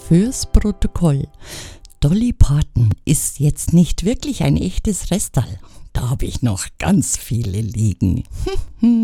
Fürs Protokoll. Dolly Parton ist jetzt nicht wirklich ein echtes Restal. Da habe ich noch ganz viele liegen.